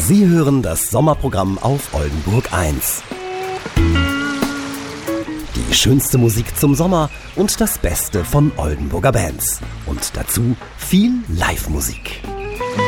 Sie hören das Sommerprogramm auf Oldenburg 1. Die schönste Musik zum Sommer und das Beste von Oldenburger Bands. Und dazu viel Live-Musik.